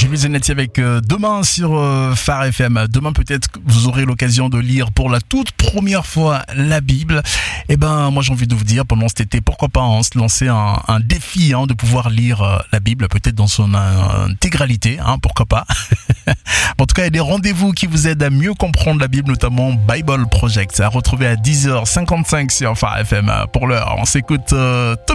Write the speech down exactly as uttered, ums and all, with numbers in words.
Jules Zenetti avec euh, demain sur euh, Phare F M. Demain peut-être que vous aurez l'occasion de lire pour la toute première fois la Bible. Eh ben moi j'ai envie de vous dire pendant cet été, pourquoi pas hein, se lancer un, un défi hein, de pouvoir lire euh, la Bible peut-être dans son euh, intégralité, hein, pourquoi pas. En tout cas il y a des rendez-vous qui vous aident à mieux comprendre la Bible, notamment Bible Project. À retrouver à dix heures cinquante-cinq sur Phare F M. Pour l'heure on s'écoute euh,